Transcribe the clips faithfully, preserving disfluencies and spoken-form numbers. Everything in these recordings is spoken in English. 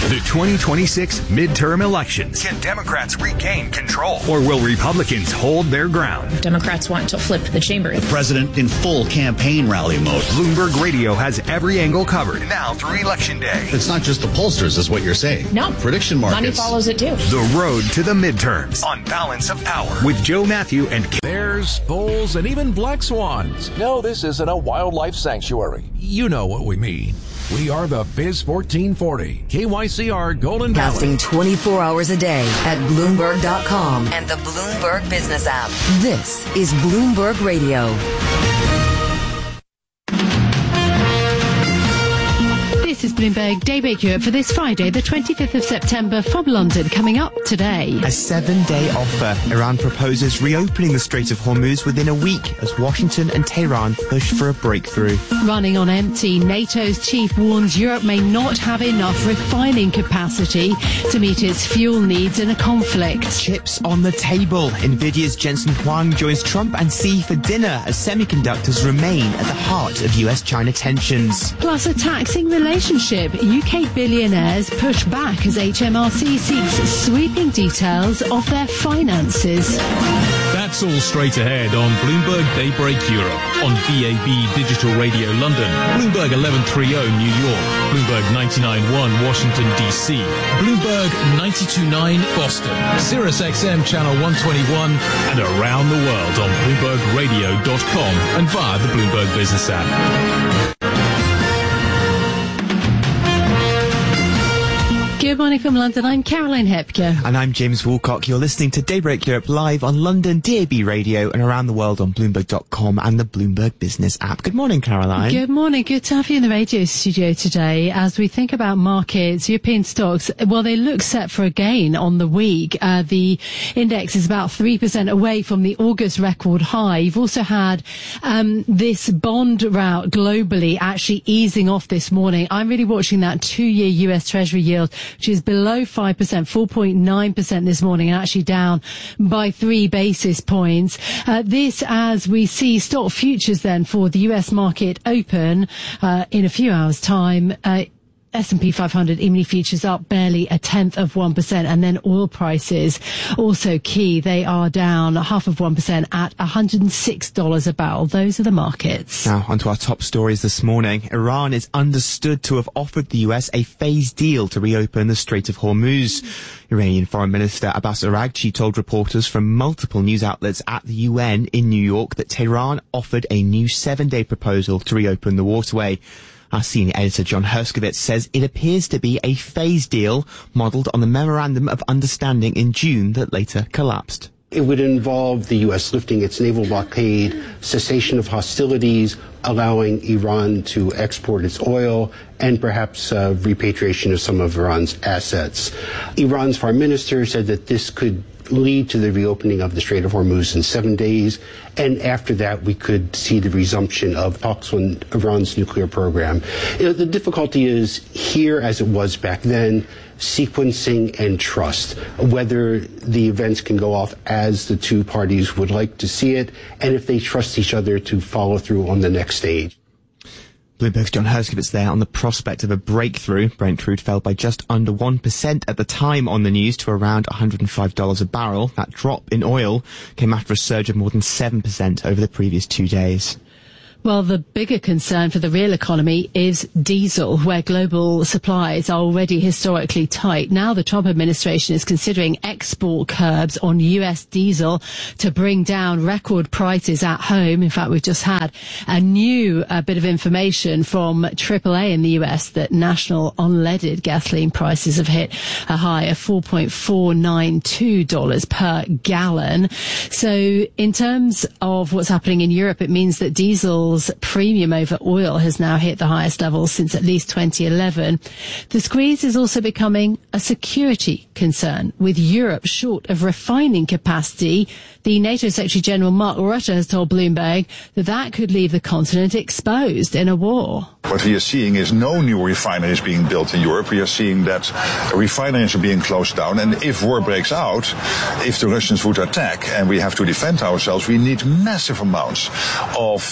The twenty twenty-six midterm elections. Can Democrats regain control? Or will Republicans hold their ground? Democrats want to flip the chamber. The president in full campaign rally mode. Bloomberg Radio has every angle covered. Now through Election Day. It's not just the pollsters, is what you're saying. No. Prediction markets. Money follows it too. The road to the midterms. On Balance of Power. With Joe Matthew and K- Bears, bulls, and even black swans. No, this isn't a wildlife sanctuary. You know what we mean. We are the Biz fourteen forty, K Y C R Golden Valley. Casting twenty-four hours a day at Bloomberg dot com and the Bloomberg Business app. This is Bloomberg Radio. This is Bloomberg Daybreak Europe for this Friday, the twenty-fifth of September from London. Coming up today. A seven-day offer. Iran proposes reopening the Strait of Hormuz within a week as Washington and Tehran push for a breakthrough. Running on empty, NATO's chief warns Europe may not have enough refining capacity to meet its fuel needs in a conflict. Chips on the table. Nvidia's Jensen Huang joins Trump and Xi for dinner as semiconductors remain at the heart of U S China tensions. Plus a taxing relationship. U K billionaires push back as H M R C seeks sweeping details of their finances. That's all straight ahead on Bloomberg Daybreak Europe, on B A B Digital Radio London, Bloomberg eleven thirty New York, Bloomberg ninety-nine point one Washington, D C, Bloomberg ninety-two point nine Boston, Sirius X M Channel one twenty-one, and around the world on Bloomberg Radio dot com and via the Bloomberg Business app. Good morning from London. I'm Caroline Hepker. And I'm James Woolcock. You're listening to Daybreak Europe live on London D A B Radio and around the world on Bloomberg dot com and the Bloomberg Business app. Good morning, Caroline. Good morning. Good to have you in the radio studio today. As we think about markets, European stocks, well, they look set for a gain on the week. Uh, the index is about three percent away from the August record high. You've also had um, this bond rout globally actually easing off this morning. I'm really watching that two-year U S Treasury yield, which is below five percent, four point nine percent this morning, and actually down by three basis points. Uh, this as we see stock futures then for the U S market open uh, in a few hours' time. Uh, S and P five hundred E-mini futures up barely a tenth of one percent, and then oil prices also key. They are down half of one percent at one hundred six dollars a barrel. Those are the markets. Now, onto our top stories this morning. Iran is understood to have offered the U S a phased deal to reopen the Strait of Hormuz. Iranian Foreign Minister Abbas Araghchi told reporters from multiple news outlets at the U N in New York that Tehran offered a new seven-day proposal to reopen the waterway. Our senior editor, John Herskovitz, says it appears to be a phased deal modelled on the Memorandum of Understanding in June that later collapsed. It would involve the U S lifting its naval blockade, cessation of hostilities, allowing Iran to export its oil, and perhaps uh, repatriation of some of Iran's assets. Iran's foreign minister said that this could lead to the reopening of the Strait of Hormuz in seven days, and after that we could see the resumption of talks on Iran's nuclear program. You know, the difficulty is here, as it was back then, sequencing and trust, whether the events can go off as the two parties would like to see it, and if they trust each other to follow through on the next stage. Bloomberg's John Herskovitz there on the prospect of a breakthrough. Brent crude fell by just under one percent at the time on the news to around one hundred five dollars a barrel. That drop in oil came after a surge of more than seven percent over the previous two days. Well, the bigger concern for the real economy is diesel, where global supplies are already historically tight. Now the Trump administration is considering export curbs on U S diesel to bring down record prices at home. In fact, we've just had a new uh, bit of information from triple A in the U S that national unleaded gasoline prices have hit a high of four point four nine two dollars per gallon. So in terms of what's happening in Europe, it means that diesel premium over oil has now hit the highest level since at least twenty eleven. The squeeze is also becoming a security concern, with Europe short of refining capacity. The NATO Secretary General Mark Rutte has told Bloomberg that that could leave the continent exposed in a war. What we are seeing is no new refineries being built in Europe. We are seeing that refineries are being closed down, and if war breaks out, if the Russians would attack and we have to defend ourselves, we need massive amounts of uh,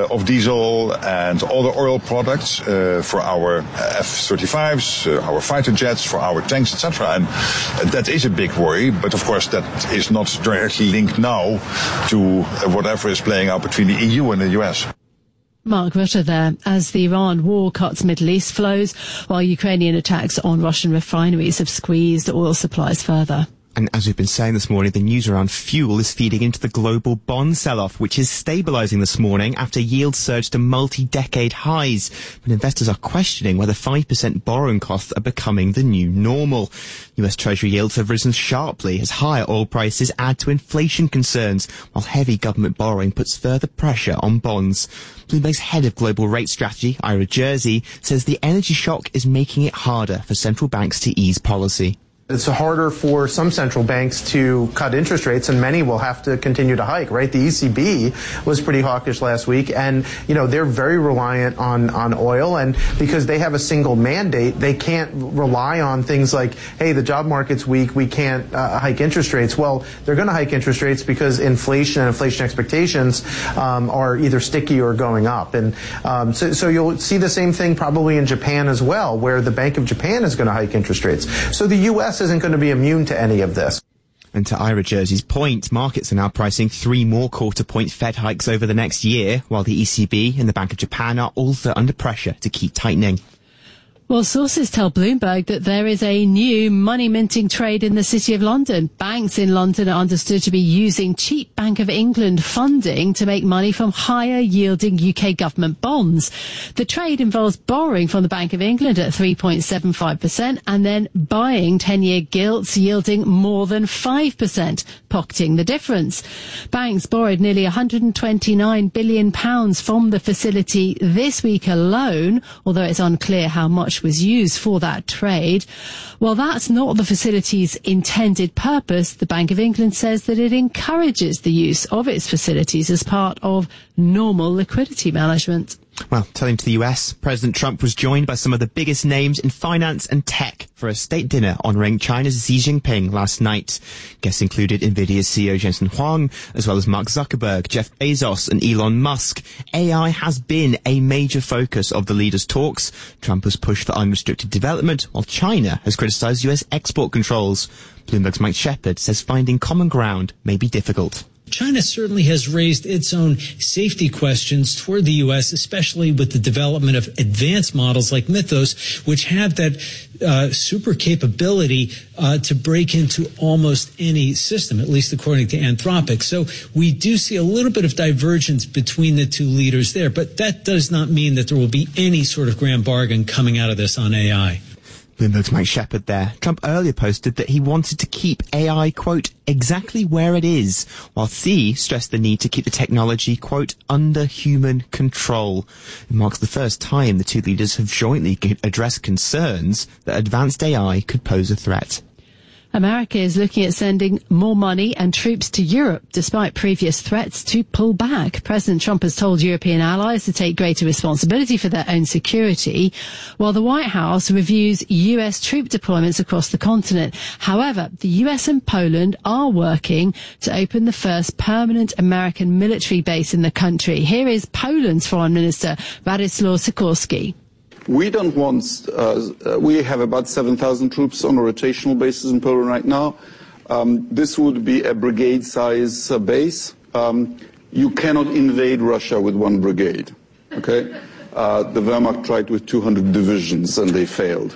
of diesel and other oil products uh, for our F thirty-fives, uh, our fighter jets, for our tanks, et cetera. And uh, that is a big worry, but of course that is not directly linked now to uh, whatever is playing out between the E U and the U S. Mark Rutte there, as the Iran war cuts Middle East flows, while Ukrainian attacks on Russian refineries have squeezed oil supplies further. And as we've been saying this morning, the news around fuel is feeding into the global bond sell-off, which is stabilising this morning after yields surged to multi-decade highs. But investors are questioning whether five percent borrowing costs are becoming the new normal. U S Treasury yields have risen sharply as higher oil prices add to inflation concerns, while heavy government borrowing puts further pressure on bonds. Bloomberg's head of global rate strategy, Ira Jersey, says the energy shock is making it harder for central banks to ease policy. It's harder for some central banks to cut interest rates, and many will have to continue to hike, right? The E C B was pretty hawkish last week, and, you know, they're very reliant on, on oil, and because they have a single mandate, they can't rely on things like, hey, the job market's weak, we can't uh, hike interest rates. Well, they're going to hike interest rates because inflation and inflation expectations um, are either sticky or going up. And um, so, so you'll see the same thing probably in Japan as well, where the Bank of Japan is going to hike interest rates. So the U S isn't going to be immune to any of this. And to Ira Jersey's point, markets are now pricing three more quarter-point Fed hikes over the next year, while the E C B and the Bank of Japan are also under pressure to keep tightening. Well, sources tell Bloomberg that there is a new money-minting trade in the City of London. Banks in London are understood to be using cheap Bank of England funding to make money from higher-yielding U K government bonds. The trade involves borrowing from the Bank of England at three point seven five percent and then buying ten-year gilts yielding more than five percent, pocketing the difference. Banks borrowed nearly one hundred twenty-nine billion pounds from the facility this week alone, although it's unclear how much was used for that trade. While that's not the facility's intended purpose, the Bank of England says that it encourages the use of its facilities as part of normal liquidity management. Well, turning to the U S, President Trump was joined by some of the biggest names in finance and tech for a state dinner honouring China's Xi Jinping last night. Guests included Nvidia's C E O Jensen Huang, as well as Mark Zuckerberg, Jeff Bezos and Elon Musk. A I has been a major focus of the leaders' talks. Trump has pushed for unrestricted development, while China has criticised U S export controls. Bloomberg's Mike Shepard says finding common ground may be difficult. China certainly has raised its own safety questions toward the U S, especially with the development of advanced models like Mythos, which have that uh, super capability uh, to break into almost any system, at least according to Anthropic. So we do see a little bit of divergence between the two leaders there, but that does not mean that there will be any sort of grand bargain coming out of this on A I. Bloomberg's Mike Shepard there. Trump earlier posted that he wanted to keep A I, quote, exactly where it is, while Xi stressed the need to keep the technology, quote, under human control. It marks the first time the two leaders have jointly addressed concerns that advanced A I could pose a threat. America is looking at sending more money and troops to Europe, despite previous threats to pull back. President Trump has told European allies to take greater responsibility for their own security, while the White House reviews U S troop deployments across the continent. However, the U S and Poland are working to open the first permanent American military base in the country. Here is Poland's Foreign Minister, Radoslaw Sikorski. We don't want, uh, we have about seven thousand troops on a rotational basis in Poland right now. Um, this would be a brigade-size uh, base. Um, you cannot invade Russia with one brigade, okay? Uh, the Wehrmacht tried with two hundred divisions and they failed.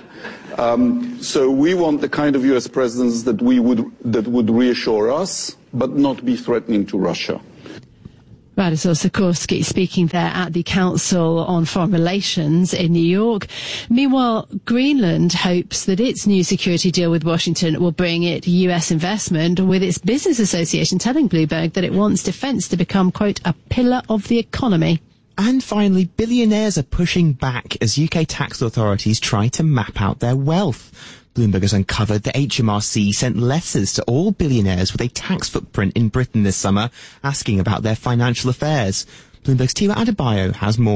Um, so we want the kind of U S presence that we would, that would reassure us, but not be threatening to Russia. Radoslaw Sikorski speaking there at the Council on Foreign Relations in New York. Meanwhile, Greenland hopes that its new security deal with Washington will bring it U S investment, with its business association telling Bloomberg that it wants defence to become, quote, a pillar of the economy. And finally, billionaires are pushing back as U K tax authorities try to map out their wealth. Bloomberg has uncovered that H M R C sent letters to all billionaires with a tax footprint in Britain this summer, asking about their financial affairs. Bloomberg's Tiwa Adebayo has more.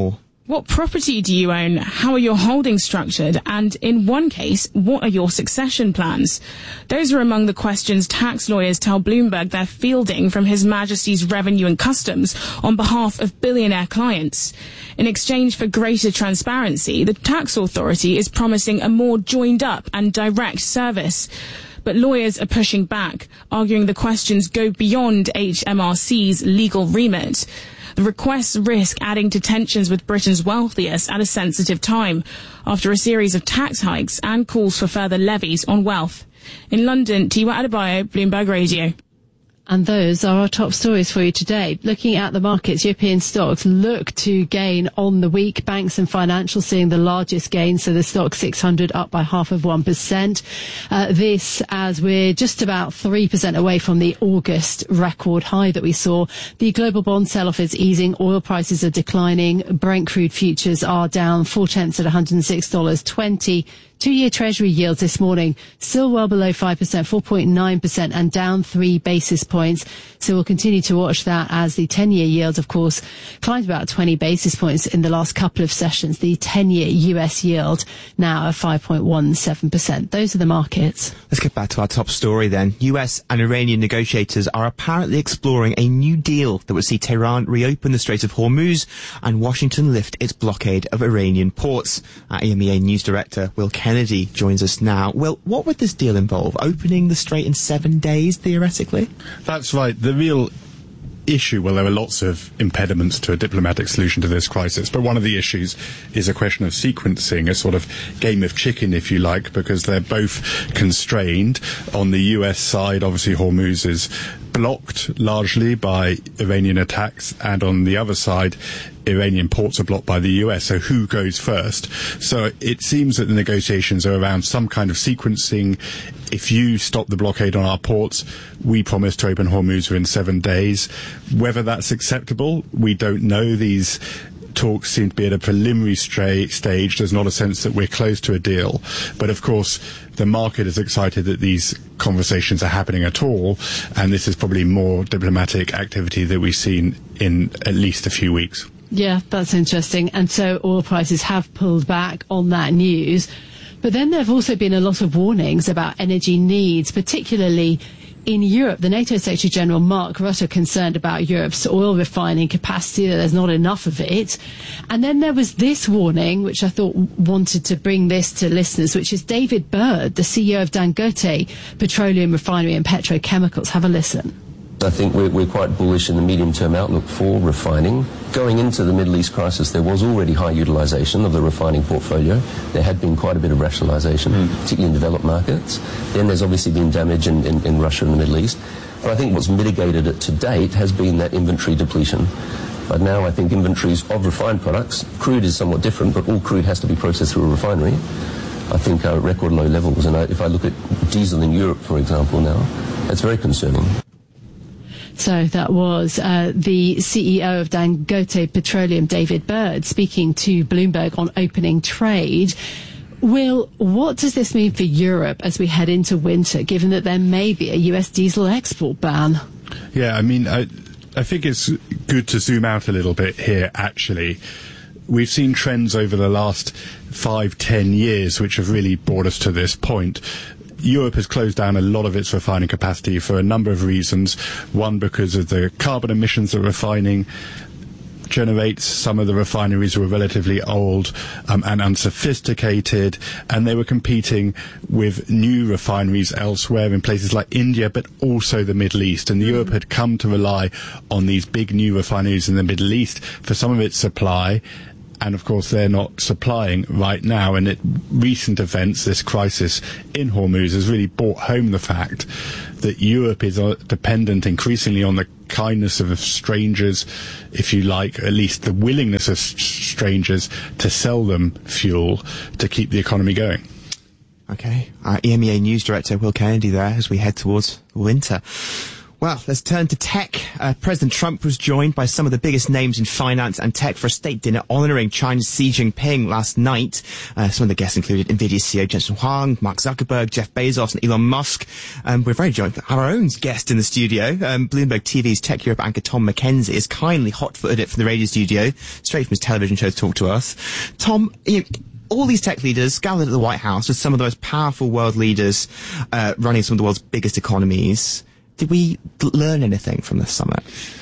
What property do you own? How are your holdings structured? And in one case, what are your succession plans? Those are among the questions tax lawyers tell Bloomberg they're fielding from His Majesty's Revenue and Customs on behalf of billionaire clients. In exchange for greater transparency, the tax authority is promising a more joined-up and direct service. But lawyers are pushing back, arguing the questions go beyond H M R C's legal remit. The requests risk adding to tensions with Britain's wealthiest at a sensitive time, after a series of tax hikes and calls for further levies on wealth. In London, Tiwa Adebayo, Bloomberg Radio. And those are our top stories for you today. Looking at the markets, European stocks look to gain on the week. Banks and financial seeing the largest gain. So the stock six hundred up by half of one percent. Uh, this as we're just about three percent away from the August record high that we saw. The global bond sell-off is easing. Oil prices are declining. Brent crude futures are down four tenths at one hundred six dollars twenty. Two-year Treasury yields this morning still well below five percent, four point nine percent, and down three basis points. So we'll continue to watch that as the ten-year yield, of course, climbed about twenty basis points in the last couple of sessions. The ten-year U S yield now at five point one seven percent. Those are the markets. Let's get back to our top story then. U S and Iranian negotiators are apparently exploring a new deal that would see Tehran reopen the Strait of Hormuz and Washington lift its blockade of Iranian ports. Our E M E A News Director, Will Kennedy, joins us now. Will, what would this deal involve? Opening the strait in seven days, theoretically? That's right. The real issue, well, there are lots of impediments to a diplomatic solution to this crisis, but one of the issues is a question of sequencing, a sort of game of chicken, if you like, because they're both constrained. On the U S side, obviously, Hormuz is blocked largely by Iranian attacks, and on the other side, Iranian ports are blocked by the U S, so who goes first? So it seems that the negotiations are around some kind of sequencing. If you stop the blockade on our ports, we promise to open Hormuz within seven days. Whether that's acceptable, we don't know. These talks seem to be at a preliminary stra- stage. There's not a sense that we're close to a deal. But of course, the market is excited that these conversations are happening at all, and this is probably more diplomatic activity that we've seen in at least a few weeks. Yeah, that's interesting. And so oil prices have pulled back on that news. But then there have also been a lot of warnings about energy needs, particularly in Europe. The NATO Secretary General Mark Rutte concerned about Europe's oil refining capacity, that there's not enough of it. And then there was this warning, which I thought wanted to bring this to listeners, which is David Bird, the C E O of Dangote Petroleum Refinery and Petrochemicals. Have a listen. I think we're, we're quite bullish in the medium-term outlook for refining. Going into the Middle East crisis, there was already high utilisation of the refining portfolio. There had been quite a bit of rationalisation, mm. particularly in developed markets. Then there's obviously been damage in, in, in Russia and the Middle East. But I think what's mitigated it to date has been that inventory depletion. But now I think inventories of refined products, crude is somewhat different, but all crude has to be processed through a refinery, I think are at record low levels. And I, if I look at diesel in Europe, for example, now, it's very concerning. So that was uh, the C E O of Dangote Petroleum, David Bird, speaking to Bloomberg on opening trade. Will, what does this mean for Europe as we head into winter, given that there may be a U S diesel export ban? Yeah, I mean, I, I think it's good to zoom out a little bit here, actually. We've seen trends over the last five, ten years which have really brought us to this point. Europe has closed down a lot of its refining capacity for a number of reasons. One, because of the carbon emissions that refining generates. Some of the refineries were relatively old um, and unsophisticated, and they were competing with new refineries elsewhere in places like India, but also the Middle East. And Europe had come to rely on these big new refineries in the Middle East for some of its supply. And, of course, they're not supplying right now. And at recent events, this crisis in Hormuz has really brought home the fact that Europe is uh, dependent increasingly on the kindness of strangers, if you like, at least the willingness of strangers to sell them fuel to keep the economy going. Okay. Our E M E A News Director, Will Kennedy, there as we head towards winter. Well, let's turn to tech. Uh, President Trump was joined by some of the biggest names in finance and tech for a state dinner honouring China's Xi Jinping last night. Uh, some of the guests included NVIDIA C E O Jensen Huang, Mark Zuckerberg, Jeff Bezos and Elon Musk. Um, we're very joined by our own guest in the studio. Um, Bloomberg T V's Tech Europe anchor Tom McKenzie is kindly hot-footed it from the radio studio, straight from his television show to talk to us. Tom, you know, all these tech leaders gathered at the White House with some of the most powerful world leaders uh, running some of the world's biggest economies. Did we learn anything from this summit?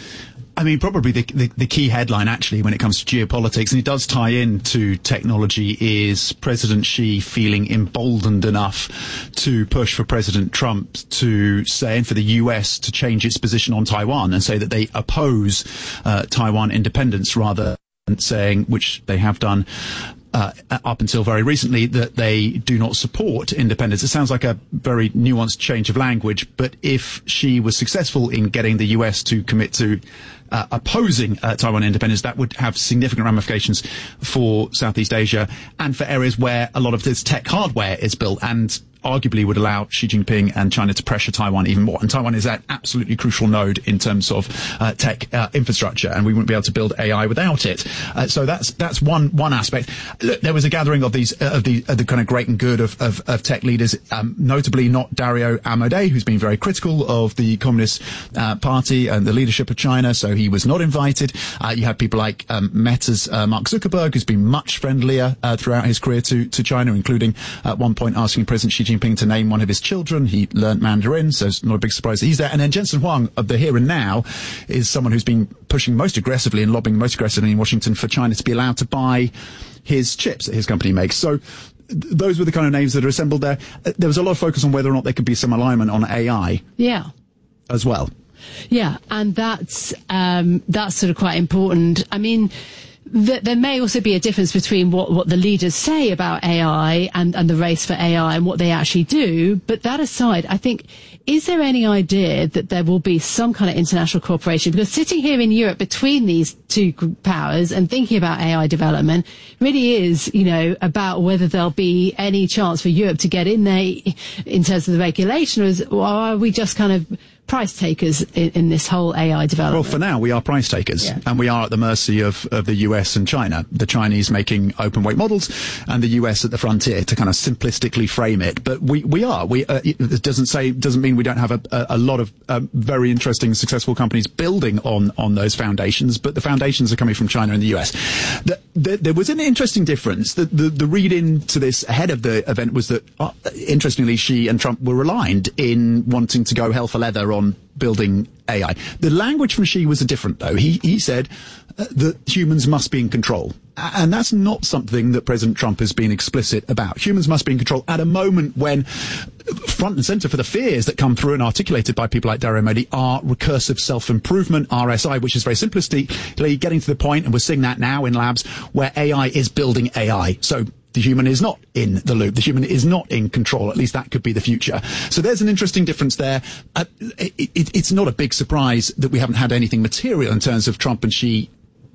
I mean, probably the, the, the key headline, actually, when it comes to geopolitics, and it does tie into technology, is President Xi feeling emboldened enough to push for President Trump to say, and for the U S to change its position on Taiwan and say that they oppose uh, Taiwan independence, rather than saying, which they have done, Uh, up until very recently, that they do not support independence. It sounds like a very nuanced change of language, but if she was successful in getting the U S to commit to uh, opposing uh, Taiwan independence, that would have significant ramifications for Southeast Asia and for areas where a lot of this tech hardware is built, and arguably would allow Xi Jinping and China to pressure Taiwan even more. And Taiwan is an absolutely crucial node in terms of uh, tech uh, infrastructure, and we wouldn't be able to build A I without it. Uh, so that's that's one one aspect. Look, there was a gathering of these uh, of the of the kind of great and good of of, of tech leaders, um, notably not Dario Amodei, who's been very critical of the Communist uh, Party and the leadership of China, so he was not invited. Uh, you had people like um, Meta's uh, Mark Zuckerberg, who's been much friendlier uh, throughout his career to to China, including at one point asking President Xi Jinping to name one of his children. He learnt Mandarin, so it's not a big surprise that he's there. And then Jensen Huang of the Here and Now is someone who's been pushing most aggressively and lobbying most aggressively in Washington for China to be allowed to buy his chips that his company makes. So th- those were the kind of names that are assembled there. Uh, there was a lot of focus on whether or not there could be some alignment on A I. Yeah. As well. Yeah, and that's um, that's sort of quite important. I mean, th- there may also be a difference between what, what the leaders say about A I and, and the race for A I and what they actually do. But that aside, I think, is there any idea that there will be some kind of international cooperation? Because sitting here in Europe between these two powers and thinking about A I development really is, you know, about whether there'll be any chance for Europe to get in there in terms of the regulation, or, is, or are we just kind of price takers in, in this whole A I development? Well, for now, we are price takers, yeah. And we are at the mercy of, of the U S and China. The Chinese making open weight models, and the U S at the frontier, to kind of simplistically frame it. But we, we are. We, uh, it doesn't say, doesn't mean we don't have a, a, a lot of um, very interesting, successful companies building on, on those foundations, but the foundations are coming from China and the U S. The, the, there was an interesting difference. The, the, the read into this ahead of the event was that, uh, interestingly, Xi and Trump were aligned in wanting to go hell for leather on building A I. The language from Xi was different, though. He, he said uh, that humans must be in control. And that's not something that President Trump has been explicit about. Humans must be in control at a moment when front and center for the fears that come through and articulated by people like Dario Amodei are recursive self-improvement, R S I, which is very simplistically getting to the point, and we're seeing that now in labs, where A I is building A I. So the human is not in the loop. The human is not in control. At least that could be the future. So there's an interesting difference there. Uh, it, it, it's not a big surprise that we haven't had anything material in terms of Trump and Xi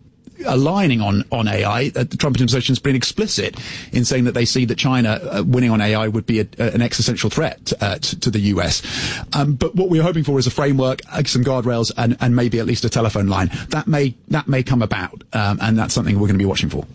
aligning on, on A I. Uh, the Trump administration has been explicit in saying that they see that China uh, winning on A I would be a, a, an existential threat uh, to, to the U S. Um, but what we're hoping for is a framework, uh, some guardrails, and, and maybe at least a telephone line. That may that may come about, um, and that's something we're going to be watching for.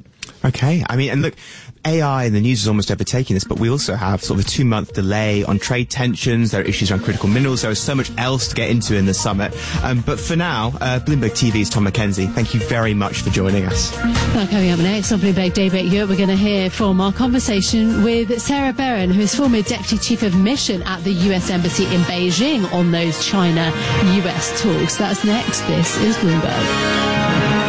Okay, I mean, and look, A I and the news is almost overtaking this, but we also have sort of a two-month delay on trade tensions. There are issues around critical minerals. There is so much else to get into in the summit. Um, but for now, uh, Bloomberg T V's Tom McKenzie, thank you very much for joining us. Now, coming up next on Bloomberg Daybreak Europe, we're going to hear from our conversation with Sarah Barron, who is former Deputy Chief of Mission at the U S Embassy in Beijing on those China-U S talks. That's next. This is Bloomberg.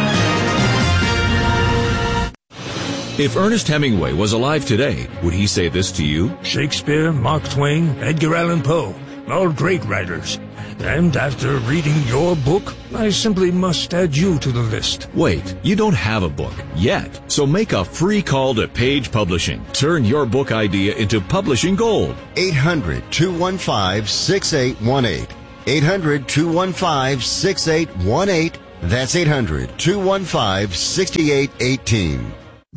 If Ernest Hemingway was alive today, would he say this to you? Shakespeare, Mark Twain, Edgar Allan Poe, all great writers. And after reading your book, I simply must add you to the list. Wait, you don't have a book yet. So make a free call to Page Publishing. Turn your book idea into publishing gold. eight hundred, two one five, six eight one eight. eight hundred, two one five, six eight one eight. That's eight hundred, two one five, six eight one eight.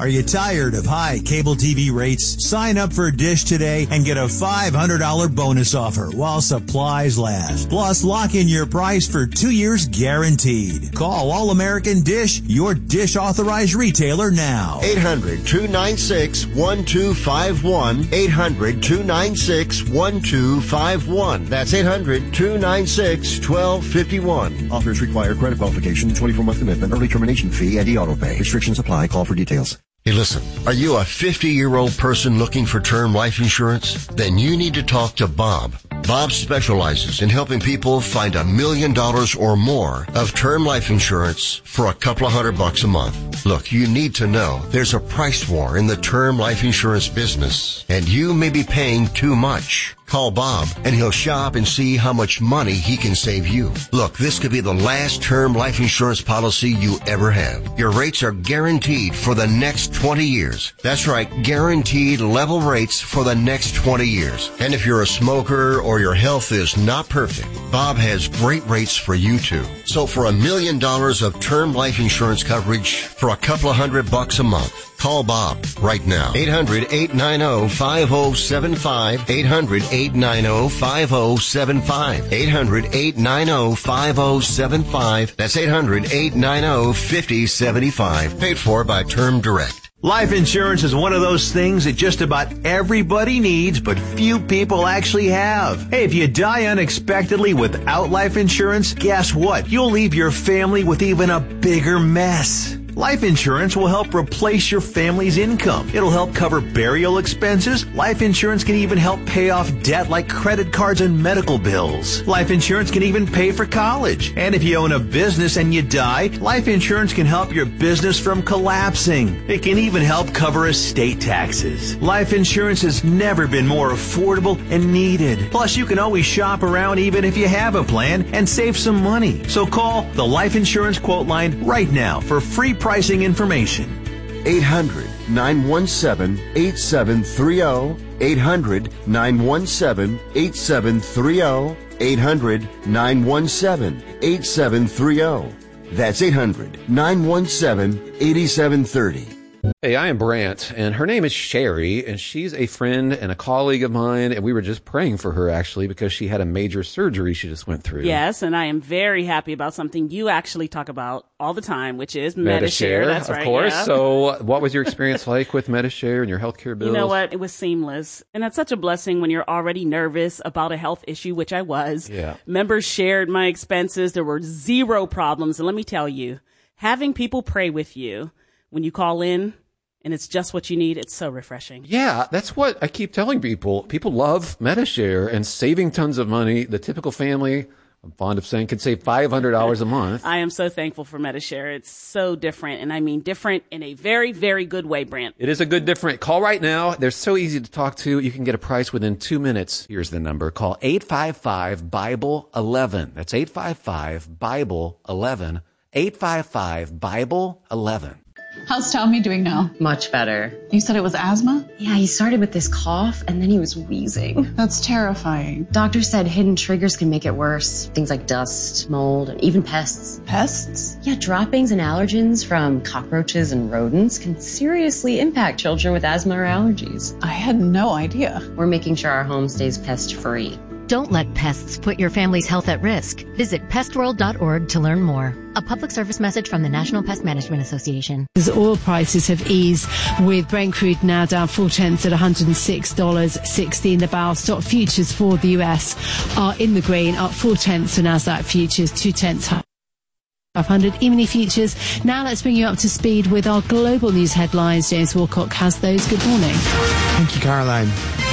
Are you tired of high cable T V rates? Sign up for Dish today and get a five hundred dollars bonus offer while supplies last. Plus, lock in your price for two years guaranteed. Call All American Dish, your Dish authorized retailer now. eight hundred, two nine six, one two five one. eight hundred, two nine six, one two five one. That's eight hundred, two nine six, one two five one. Offers require credit qualification, twenty-four month commitment, early termination fee, and e-auto pay. Restrictions apply. Call for details. Hey, listen, are you a fifty-year-old person looking for term life insurance? Then you need to talk to Bob. Bob specializes in helping people find a million dollars or more of term life insurance for a couple of hundred bucks a month. Look, you need to know there's a price war in the term life insurance business, and you may be paying too much. Call Bob, and he'll shop and see how much money he can save you. Look, this could be the last term life insurance policy you ever have. Your rates are guaranteed for the next twenty years. That's right, guaranteed level rates for the next twenty years. And if you're a smoker or your health is not perfect, Bob has great rates for you too. So for a million dollars of term life insurance coverage for a couple of hundred bucks a month, call Bob right now. eight hundred, eight nine zero, five zero seven five. eight hundred, eight nine zero, five zero seven five. eight hundred, eight nine zero, five zero seven five. That's eight hundred, eight nine zero, five zero seven five. Paid for by Term Direct. Life insurance is one of those things that just about everybody needs, but few people actually have. Hey, if you die unexpectedly without life insurance, guess what? You'll leave your family with even a bigger mess. Life insurance will help replace your family's income. It'll help cover burial expenses. Life insurance can even help pay off debt like credit cards and medical bills. Life insurance can even pay for college. And if you own a business and you die, life insurance can help your business from collapsing. It can even help cover estate taxes. Life insurance has never been more affordable and needed. Plus, you can always shop around even if you have a plan and save some money. So call the Life Insurance Quote Line right now for free pricing information. eight hundred, nine one seven, eight seven three zero. eight hundred, nine one seven, eight seven three zero. eight hundred, nine one seven, eight seven three zero. That's eight hundred, nine one seven, eight seven three zero. Hey, I am Brant, and her name is Sherry, and she's a friend and a colleague of mine, and we were just praying for her, actually, because she had a major surgery she just went through. Yes, and I am very happy about something you actually talk about all the time, which is Medi-Share. Medi-Share. That's of right, course. yeah. So what was your experience like with Medi-Share and your healthcare bills? You know what? It was seamless. And that's such a blessing when you're already nervous about a health issue, which I was. Yeah. Members shared my expenses. There were zero problems. And let me tell you, having people pray with you when you call in, and it's just what you need, it's so refreshing. Yeah, that's what I keep telling people. People love Medi-Share and saving tons of money. The typical family, I'm fond of saying, can save five hundred dollars a month. I am so thankful for Medi-Share. It's so different, and I mean different in a very, very good way, Brant. It is a good different. Call right now. They're so easy to talk to. You can get a price within two minutes. Here's the number. Call eight five five, Bible eleven. That's eight five five, Bible eleven. eight five five, Bible eleven. How's Tommy doing now? Much better. You said it was asthma? Yeah, he started with this cough and then he was wheezing. That's terrifying. Doctor said hidden triggers can make it worse. Things like dust, mold, and even pests. Pests? Yeah, droppings and allergens from cockroaches and rodents can seriously impact children with asthma or allergies. I had no idea. We're making sure our home stays pest-free. Don't let pests put your family's health at risk. Visit pest world dot org to learn more. A public service message from the National Pest Management Association. As oil prices have eased, with Brent crude now down four tenths at one hundred six dollars and sixteen cents a barrel. Stock futures for the U S are in the green, up four tenths for Nasdaq futures, two tenths higher. five hundred E-mini futures. Now let's bring you up to speed with our global news headlines. James Wilcock has those. Good morning. Thank you, Caroline.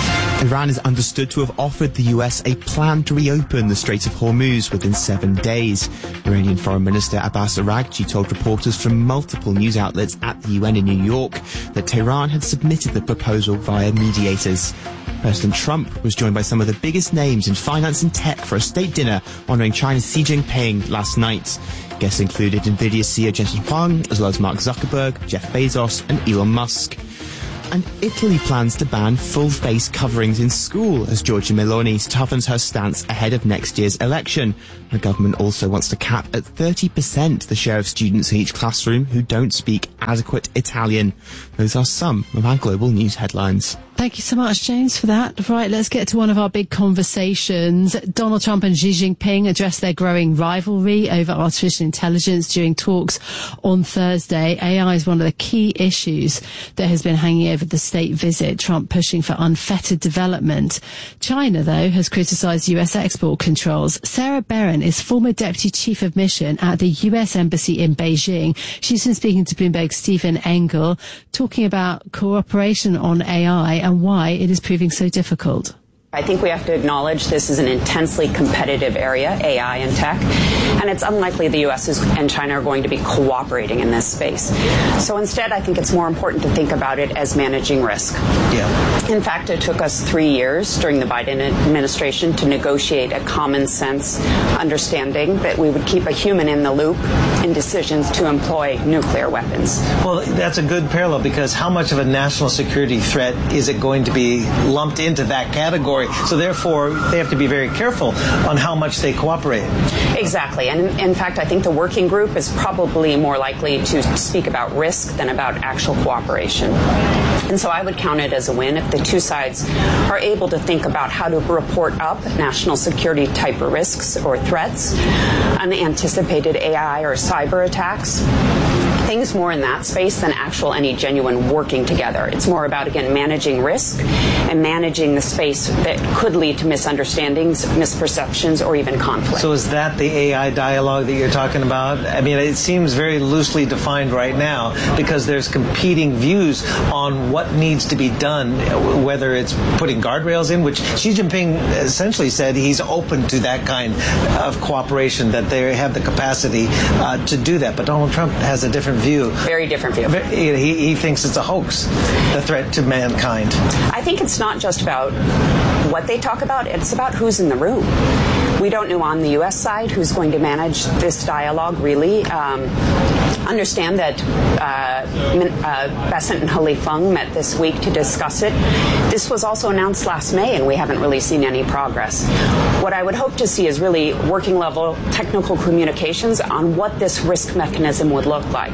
Iran is understood to have offered the U S a plan to reopen the Strait of Hormuz within seven days. Iranian Foreign Minister Abbas Araghchi told reporters from multiple news outlets at the U N in New York that Tehran had submitted the proposal via mediators. President Trump was joined by some of the biggest names in finance and tech for a state dinner honouring China's Xi Jinping last night. Guests included NVIDIA C E O Jensen Huang, as well as Mark Zuckerberg, Jeff Bezos and Elon Musk. And Italy plans to ban full face coverings in school as Giorgia Meloni toughens her stance ahead of next year's election. The government also wants to cap at thirty percent the share of students in each classroom who don't speak adequate Italian. Those are some of our global news headlines. Thank you so much, James, for that. Right, let's get to one of our big conversations. Donald Trump and Xi Jinping addressed their growing rivalry over artificial intelligence during talks on Thursday. A I is one of the key issues that has been hanging over the state visit, Trump pushing for unfettered development. China, though, has criticised U S export controls. Sarah Barron is former Deputy Chief of Mission at the U S Embassy in Beijing. She's been speaking to Bloomberg's Stephen Engel, talking about cooperation on A I and why it is proving so difficult. I think we have to acknowledge this is an intensely competitive area, A I and tech, and it's unlikely the U S is, and China are going to be cooperating in this space. So instead, I think it's more important to think about it as managing risk. Yeah. In fact, it took us three years during the Biden administration to negotiate a common sense understanding that we would keep a human in the loop in decisions to employ nuclear weapons. Well, that's a good parallel, because how much of a national security threat is it going to be lumped into that category? So therefore, they have to be very careful on how much they cooperate. Exactly. And in fact, I think the working group is probably more likely to speak about risk than about actual cooperation. And so I would count it as a win if the two sides are able to think about how to report up national security type of risks or threats, unanticipated A I or cyber attacks, things more in that space than actual any genuine working together. It's more about, again, managing risk and managing the space that could lead to misunderstandings, misperceptions, or even conflict. So is that the A I dialogue that you're talking about? I mean, it seems very loosely defined right now because there's competing views on what needs to be done, whether it's putting guardrails in, which Xi Jinping essentially said he's open to that kind of cooperation, that they have the capacity uh, to do that. But Donald Trump has a different view. Very different view. He, he thinks it's a hoax, the threat to mankind. I think it's not just about what they talk about, it's about who's in the room. We don't know on the U S side who's going to manage this dialogue, really. Um, understand that uh, uh, Bessent and Hali Feng met this week to discuss it. This was also announced last May, and we haven't really seen any progress. What I would hope to see is really working level technical communications on what this risk mechanism would look like.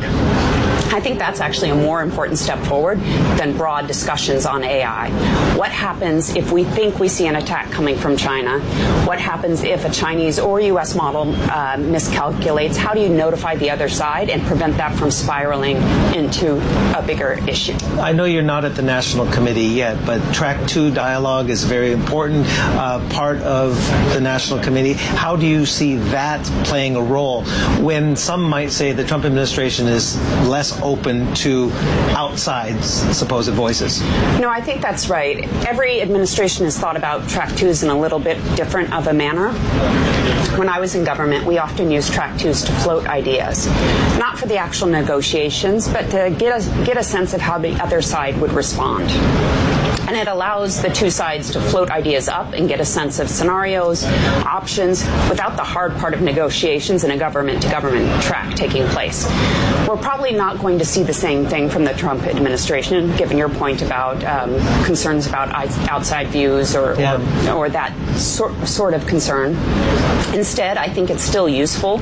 I think that's actually a more important step forward than broad discussions on A I. What happens if we think we see an attack coming from China? What happens if a Chinese or U S model uh, miscalculates? How do you notify the other side and prevent that from spiraling into a bigger issue? I know you're not at the National Committee yet, but Track two dialogue is a very important uh, part of the National Committee. How do you see that playing a role when some might say the Trump administration is less open to outside supposed voices? No, I think that's right. Every administration has thought about Track twos in a little bit different of a manner. When I was in government, we often used Track twos to float ideas, not for the actual negotiations, but to get a, get a sense of how the other side would respond. And it allows the two sides to float ideas up and get a sense of scenarios, options, without the hard part of negotiations in a government-to-government track taking place. We're probably not going to see the same thing from the Trump administration, given your point about um, concerns about outside views or, yeah. or, or that sort, sort of concern. Instead, I think it's still useful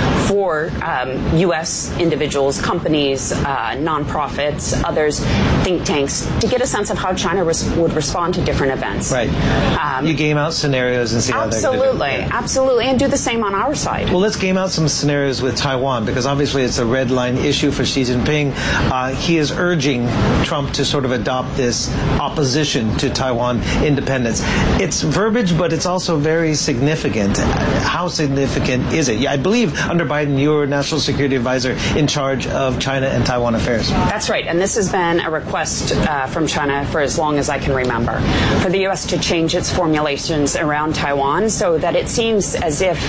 for um, U S individuals, companies, uh, nonprofits, others, think tanks, to get a sense of how China res- would respond to different events. Right. Um, you game out scenarios and see how they're going to do. Absolutely, absolutely, and do the same on our side. Well, let's game out some scenarios with Taiwan, because obviously it's a red line issue for Xi Jinping. Uh, he is urging Trump to sort of adopt this opposition to Taiwan independence. It's verbiage, but it's also very significant. How significant is it? Yeah, I believe under Biden, you were National Security Advisor in charge of China and Taiwan affairs. That's right, and this has been a request uh, from China for as long as I can remember, for the U S to change its formulations around Taiwan so that it seems as if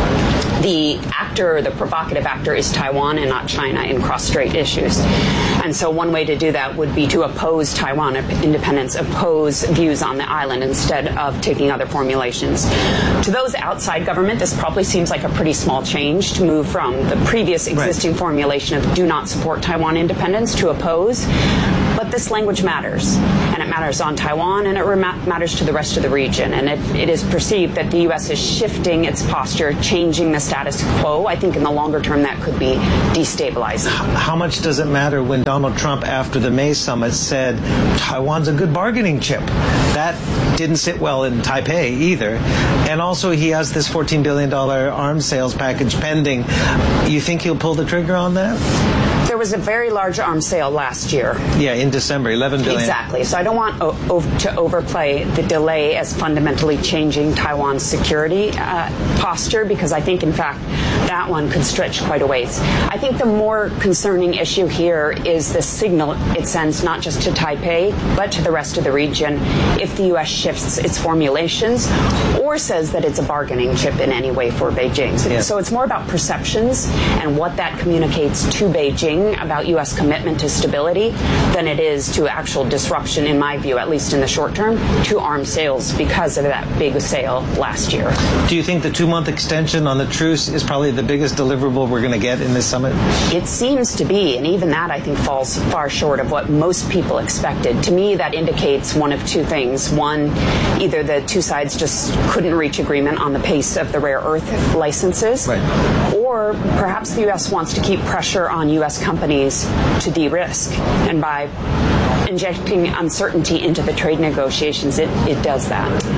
the actor, the provocative actor, is Taiwan and not China in cross-strait issues. And so one way to do that would be to oppose Taiwan independence, oppose views on the island instead of taking other formulations. To those outside government, this probably seems like a pretty small change to move from the previous existing right. formulation of do not support Taiwan independence to oppose. But this language matters, and it matters on Taiwan, and it rem- matters to the rest of the region. And if it is perceived that the U S is shifting its posture, changing the status quo, I think in the longer term that could be destabilizing. How much does it matter when Donald Trump, after the May summit, said Taiwan's a good bargaining chip? That didn't sit well in Taipei either. And also he has this fourteen billion dollars arms sales package pending. You think he'll pull the trigger on that? There was a very large arms sale last year. Yeah, in December, eleven billion dollars. Exactly. So I don't want o- o- to overplay the delay as fundamentally changing Taiwan's security uh, posture, because I think, in fact, that one could stretch quite a ways. I think the more concerning issue here is the signal it sends not just to Taipei, but to the rest of the region if the U S shifts its formulations or says that it's a bargaining chip in any way for Beijing. So, yeah. so it's more about perceptions and what that communicates to Beijing about U S commitment to stability than it is to actual disruption, in my view, at least in the short term, to arms sales because of that big sale last year. Do you think the two-month extension on the truce is probably the biggest deliverable we're going to get in this summit? It seems to be, and even that, I think, falls far short of what most people expected. To me, that indicates one of two things. One, either the two sides just couldn't reach agreement on the pace of the rare earth licenses, right. or perhaps the U S wants to keep pressure on U S companies to de-risk. And by injecting uncertainty into the trade negotiations, it, it does that.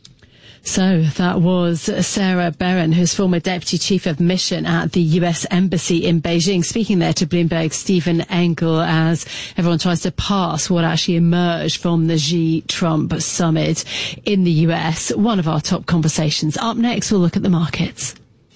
So that was Sarah Beran, who's former Deputy Chief of Mission at the U S Embassy in Beijing, speaking there to Bloomberg's Stephen Engel as everyone tries to pass what actually emerged from the Xi-Trump summit in the U S. One of our top conversations. Up next, we'll look at the markets.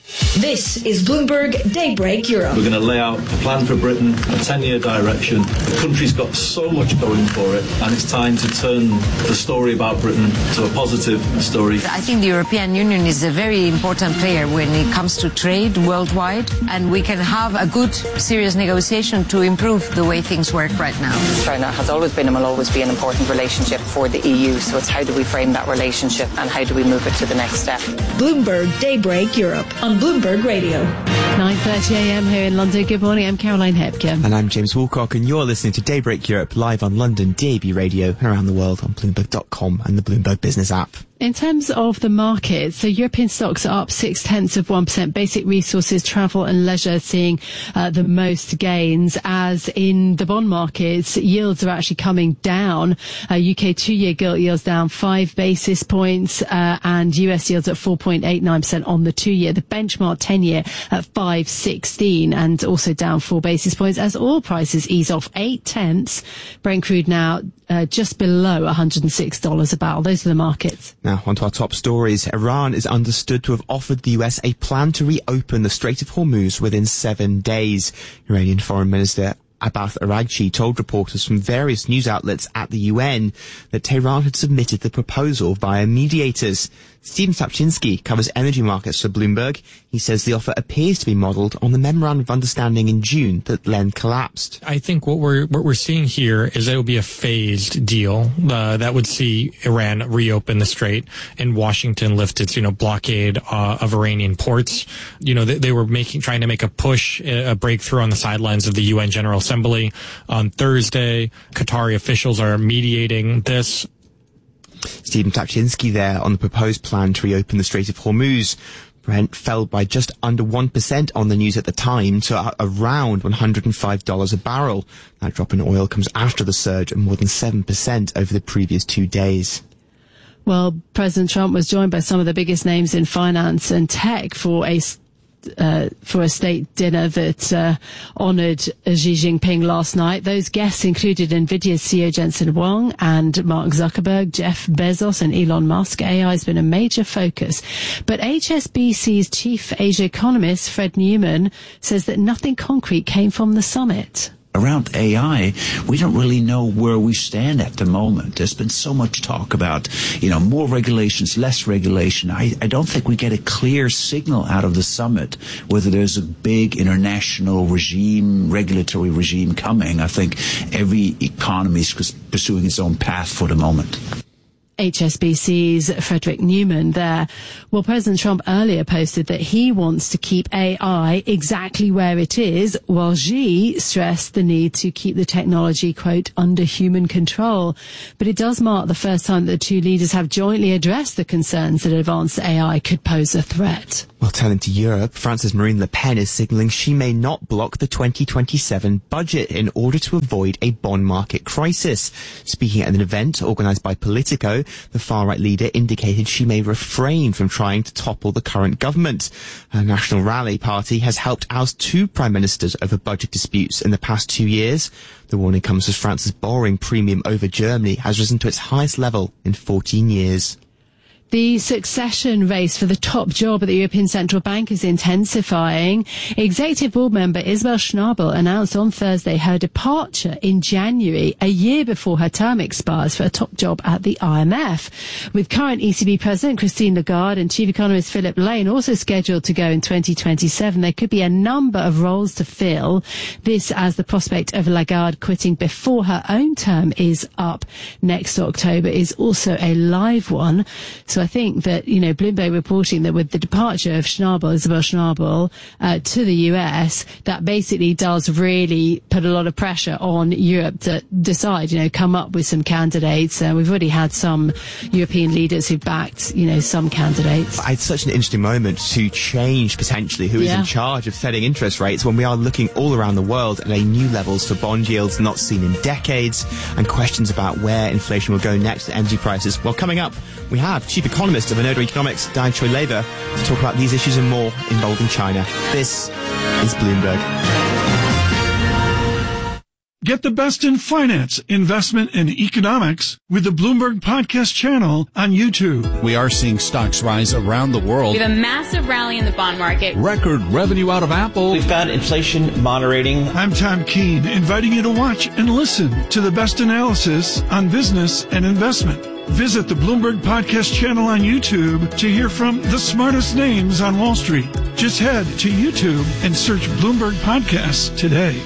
This is Bloomberg Daybreak Europe. We're going to lay out a plan for Britain, a ten-year direction. The country's got so much going for it, and it's time to turn the story about Britain to a positive story. I think the European Union is a very important player when it comes to trade worldwide, and we can have a good, serious negotiation to improve the way things work right now. China has always been and will always be an important relationship for the E U, so it's how do we frame that relationship and how do we move it to the next step. Bloomberg Daybreak Europe on Bloomberg Radio. nine thirty a.m. here in London. Good morning, I'm Caroline Hepke. And I'm James Woolcock, and you're listening to Daybreak Europe live on London D A B Radio and around the world on Bloomberg dot com and the Bloomberg Business app. In terms of the market, so European stocks are up six tenths of one percent. Basic resources, travel and leisure seeing uh, the most gains, as in the bond markets, yields are actually coming down. Uh, U K two-year gilt yields down five basis points, uh, and U S yields at four point eight nine percent on the two-year. The benchmark ten-year at five sixteen and also down four basis points as oil prices ease off eight tenths. Brent crude now uh, just below one hundred six dollars a barrel. Those are the markets. Now, on to our top stories. Iran is understood to have offered the U S a plan to reopen the Strait of Hormuz within seven days. Iranian Foreign Minister Abbas Araghchi told reporters from various news outlets at the U N that Tehran had submitted the proposal via mediators. Stephen Sapczynski covers energy markets for Bloomberg. He says the offer appears to be modelled on the Memorandum of Understanding in June that then collapsed. I think what we're what we're seeing here is that it will be a phased deal uh, that would see Iran reopen the strait and Washington lift its you know blockade uh, of Iranian ports. You know they, they were making trying to make a push, a breakthrough on the sidelines of the U N General Assembly on Thursday. Qatari officials are mediating this. Stephen Sapczynski there on the proposed plan to reopen the Strait of Hormuz. Brent fell by just under one percent on the news at the time to around one hundred five dollars a barrel. That drop in oil comes after the surge of more than seven percent over the previous two days. Well, President Trump was joined by some of the biggest names in finance and tech for a Uh, for a state dinner that uh, honoured Xi Jinping last night. Those guests included NVIDIA's C E O Jensen Huang and Mark Zuckerberg, Jeff Bezos and Elon Musk. A I has been a major focus. But H S B C's chief Asia economist, Fred Newman, says that nothing concrete came from the summit. Around A I, we don't really know where we stand at the moment. There's been so much talk about, you know, more regulations, less regulation. I, I don't think we get a clear signal out of the summit whether there's a big international regime, regulatory regime coming. I think every economy is pursuing its own path for the moment. H S B C's Frederick Newman there. Well, President Trump earlier posted that he wants to keep A I exactly where it is, while Xi stressed the need to keep the technology, quote, under human control. But it does mark the first time that the two leaders have jointly addressed the concerns that advanced A I could pose a threat. Well, turning to Europe, France's Marine Le Pen is signalling she may not block the twenty twenty-seven budget in order to avoid a bond market crisis. Speaking at an event organised by Politico, the far-right leader indicated she may refrain from trying to topple the current government. Her National Rally party has helped oust two prime ministers over budget disputes in the past two years. The warning comes as France's borrowing premium over Germany has risen to its highest level in fourteen years. The succession race for the top job at the European Central Bank is intensifying. Executive Board member Isabel Schnabel announced on Thursday her departure in January, a year before her term expires for a top job at the I M F. With current E C B President Christine Lagarde and Chief Economist Philip Lane also scheduled to go in twenty twenty-seven, there could be a number of roles to fill. This as the prospect of Lagarde quitting before her own term is up next October is also a live one. So I think that, you know, Bloomberg reporting that with the departure of Schnabel, Isabel Schnabel, uh, to the U S, that basically does really put a lot of pressure on Europe to decide, you know, come up with some candidates. Uh, we've already had some European leaders who backed, you know, some candidates. It's such an interesting moment to change potentially who is Yeah. in charge of setting interest rates when we are looking all around the world at a new levels for bond yields not seen in decades and questions about where inflation will go next to energy prices. Well, coming up, we have Chief Economist of Inodo Economics, Diane Choi Lever, to talk about these issues and more involving China. This is Bloomberg. Get the best in finance, investment, and economics with the Bloomberg Podcast channel on YouTube. We are seeing stocks rise around the world. We have a massive rally in the bond market. Record revenue out of Apple. We've got inflation moderating. I'm Tom Keene, inviting you to watch and listen to the best analysis on business and investment. Visit the Bloomberg Podcast channel on YouTube to hear from the smartest names on Wall Street. Just head to YouTube and search Bloomberg Podcasts today.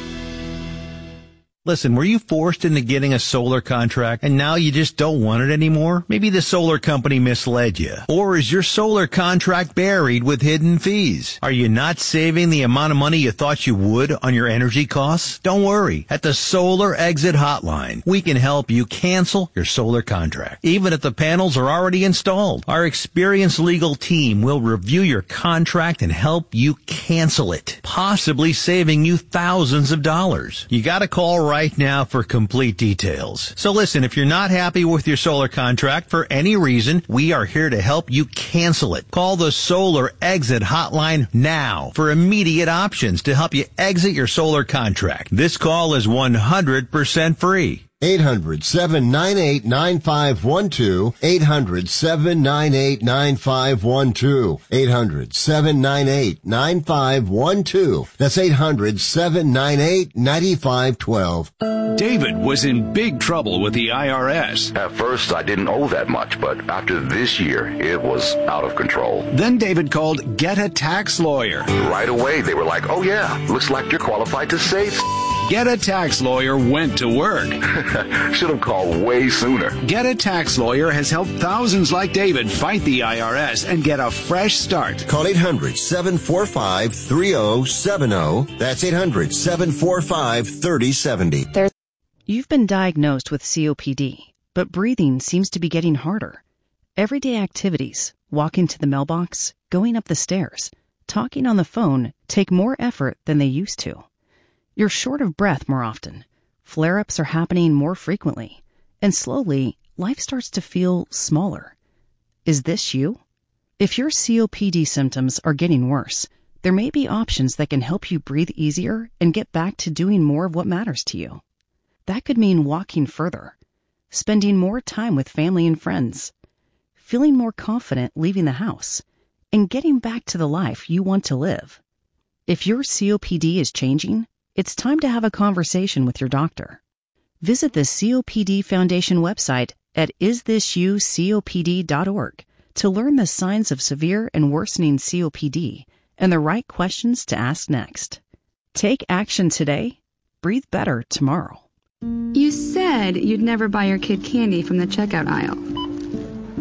Listen, were you forced into getting a solar contract and now you just don't want it anymore? Maybe the solar company misled you. Or is your solar contract buried with hidden fees? Are you not saving the amount of money you thought you would on your energy costs? Don't worry. At the Solar Exit Hotline, we can help you cancel your solar contract, even if the panels are already installed. Our experienced legal team will review your contract and help you cancel it, possibly saving you thousands of dollars. You gotta call right right now for complete details. So listen, if you're not happy with your solar contract for any reason, we are here to help you cancel it. Call the Solar Exit Hotline now for immediate options to help you exit your solar contract. This call is one hundred percent free. eight hundred, seven nine eight, nine five one two. eight hundred, seven nine eight, nine five one two. eight hundred, seven nine eight, nine five one two. That's eight hundred, seven nine eight, nine five one two. David was in big trouble with the I R S. At first, I didn't owe that much, but after this year, it was out of control. Then David called Get a Tax Lawyer. Right away, they were like, oh yeah, looks like you're qualified to save. Get a Tax Lawyer went to work. Should have called way sooner. Get a Tax Lawyer has helped thousands like David fight the I R S and get a fresh start. Call eight hundred, seven four five, three zero seven zero. That's eight hundred, seven four five, three zero seven zero. You've been diagnosed with C O P D, but breathing seems to be getting harder. Everyday activities, walking to the mailbox, going up the stairs, talking on the phone, take more effort than they used to. You're short of breath more often. Flare-ups are happening more frequently. And slowly, life starts to feel smaller. Is this you? If your C O P D symptoms are getting worse, there may be options that can help you breathe easier and get back to doing more of what matters to you. That could mean walking further, spending more time with family and friends, feeling more confident leaving the house, and getting back to the life you want to live. If your C O P D is changing, it's time to have a conversation with your doctor. Visit the C O P D Foundation website at is this you C O P D dot org to learn the signs of severe and worsening C O P D and the right questions to ask next. Take action today. Breathe better tomorrow. You said you'd never buy your kid candy from the checkout aisle.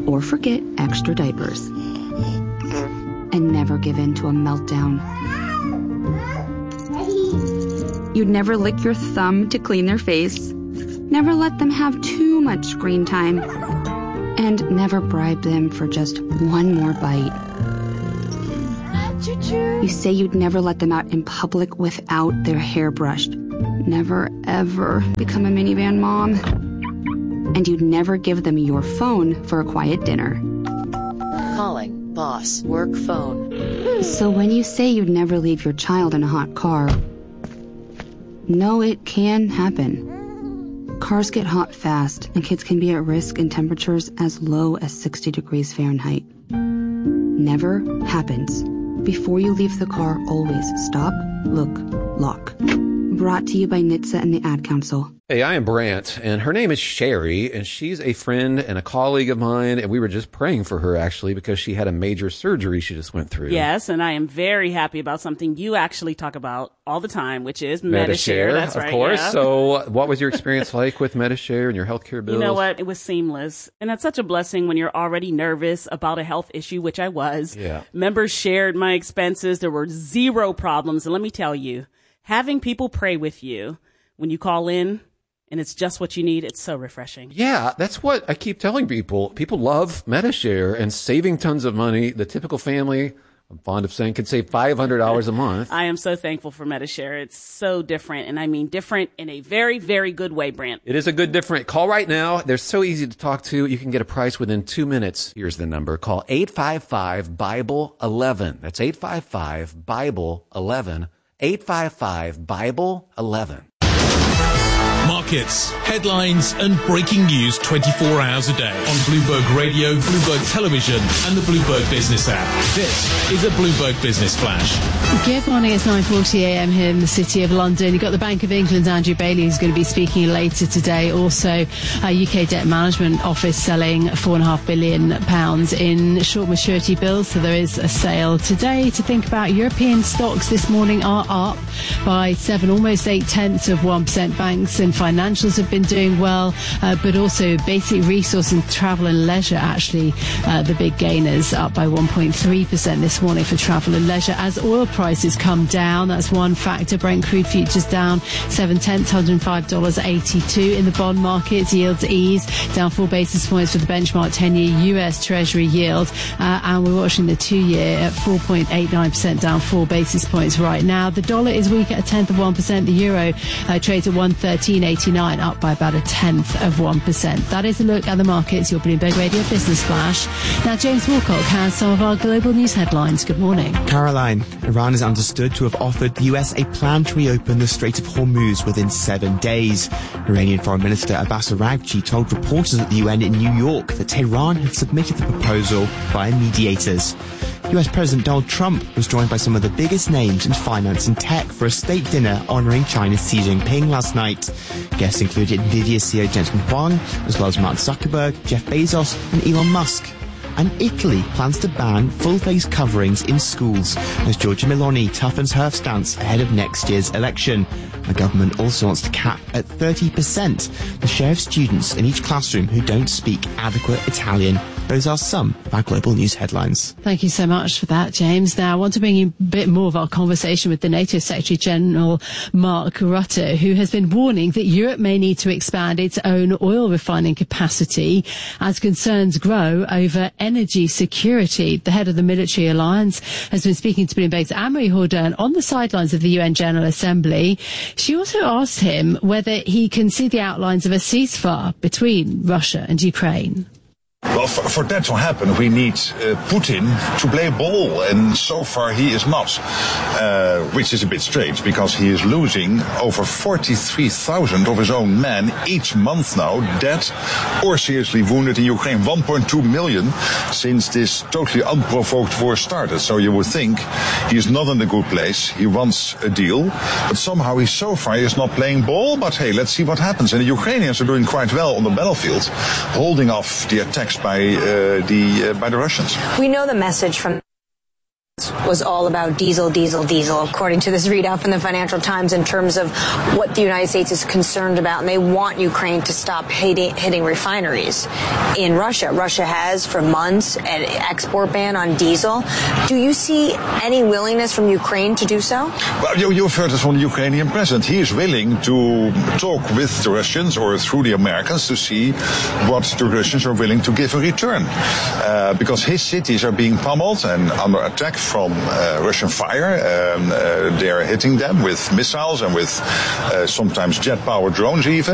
or forget extra diapers. And never give in to a meltdown. You'd never lick your thumb to clean their face. Never let them have too much screen time. And never bribe them for just one more bite. You say you'd never let them out in public without their hair brushed. Never, ever become a minivan mom. And you'd never give them your phone for a quiet dinner. Calling boss work phone. So when you say you'd never leave your child in a hot car, no, it can happen. Cars get hot fast, and kids can be at risk in temperatures as low as sixty degrees Fahrenheit. Never happens. Before you leave the car, always stop, look, lock. Brought to you by N H T S A and the Ad Council. Hey, I am Brant, and her name is Sherry, and she's a friend and a colleague of mine, and we were just praying for her, actually, because she had a major surgery she just went through. Yes, and I am very happy about something you actually talk about all the time, which is Medi-Share. That's of right, course. yeah. So what was your experience like with Medi-Share and your healthcare bills? You know what? It was seamless. And that's such a blessing when you're already nervous about a health issue, which I was. Yeah. Members shared my expenses. There were zero problems. And let me tell you, having people pray with you when you call in, and it's just what you need, it's so refreshing. Yeah, that's what I keep telling people. People love Medi-Share and saving tons of money. The typical family, I'm fond of saying, could save five hundred dollars a month. I am so thankful for Medi-Share. It's so different, and I mean different in a very, very good way, Brant. It is a good different. Call right now. They're so easy to talk to. You can get a price within two minutes. Here's the number. Call eight five five, Bible eleven. That's eight five five, Bible eleven. eight five five, Bible eleven. Markets, headlines, and breaking news twenty-four hours a day on Bloomberg Radio, Bloomberg Television, and the Bloomberg Business app. This is a Bloomberg Business Flash. Good morning, it's nine forty a m here in the City of London. You've got the Bank of England's Andrew Bailey, who's going to be speaking later today. Also, a U K Debt Management Office selling four point five billion pounds in short maturity bills. So there is a sale today to think about. European stocks this morning are up by seven, almost eight tenths of one percent. Banks and financials have been doing well, uh, but also basic resource and travel and leisure actually uh, the big gainers, up by one point three percent this morning for travel and leisure as oil prices come down. That's one factor. Brent crude futures down seven tenths, one hundred five dollars eighty-two. In the bond markets, yields ease, down four basis points for the benchmark ten-year U S Treasury yield, uh, and we're watching the two-year at four point eight nine percent, down four basis points right now. The dollar is weak at a tenth of one percent. The euro uh, trades at one thirteen eighty-nine, up by about a tenth of one percent. That is a look at the markets. Your Bloomberg Radio Business Flash. Now, James Wilcock has some of our global news headlines. Good morning. Caroline, Iran is understood to have offered the U S a plan to reopen the Strait of Hormuz within seven days. Iranian Foreign Minister Abbas Araghchi told reporters at the U N in New York that Tehran had submitted the proposal via mediators. U S President Donald Trump was joined by some of the biggest names in finance and tech for a state dinner honouring China's Xi Jinping last night. Guests included Nvidia C E O Jensen Huang, as well as Mark Zuckerberg, Jeff Bezos and Elon Musk. And Italy plans to ban full-face coverings in schools as Giorgia Meloni toughens her stance ahead of next year's election. The government also wants to cap at thirty percent the share of students in each classroom who don't speak adequate Italian. Those are some of our global news headlines. Thank you so much for that, James. Now, I want to bring you a bit more of our conversation with the NATO Secretary General Mark Rutte, who has been warning that Europe may need to expand its own oil refining capacity as concerns grow over energy security. The head of the military alliance has been speaking to Bloomberg's Anne-Marie Hordern on the sidelines of the U N General Assembly. She also asked him whether he can see the outlines of a ceasefire between Russia and Ukraine. Well, for, for that to happen, we need uh, Putin to play ball, and so far he is not, uh, which is a bit strange because he is losing over forty-three thousand of his own men each month now, dead or seriously wounded in Ukraine, one point two million since this totally unprovoked war started. So you would think he is not in a good place. He wants a deal, but somehow he so far is not playing ball. But hey, let's see what happens. And the Ukrainians are doing quite well on the battlefield, holding off the attacks by uh, the uh, by the Russians. We know the message from was all about diesel, diesel, diesel, according to this readout from the Financial Times, in terms of what the United States is concerned about. And they want Ukraine to stop hitting, hitting refineries in Russia. Russia has for months an export ban on diesel. Do you see any willingness from Ukraine to do so? Well, you, you've heard it from the Ukrainian president. He is willing to talk with the Russians or through the Americans to see what the Russians are willing to give in return. Uh, because his cities are being pummeled and under attack from uh, Russian fire. Um, uh, they are hitting them with missiles and with uh, sometimes jet-powered drones even.